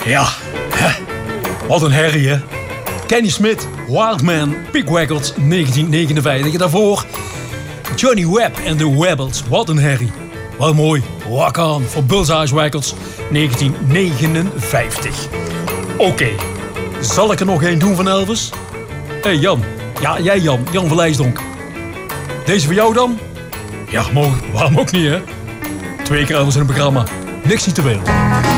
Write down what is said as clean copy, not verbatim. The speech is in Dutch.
Ja, wat een herrie, hè. Kenny Smith, Wildman, Big Records, 1959. En daarvoor Johnny Webb en de Webbles. Wat een herrie. Wel mooi. Rock On voor Bullseye Records, 1959. Oké, zal ik er nog één doen van Elvis? Hé Jan. Ja, jij Jan. Jan van Leisdonk. Deze voor jou dan? Ja, waarom ook niet, hè? 2 keer Elvis in het programma. Niks niet te veel.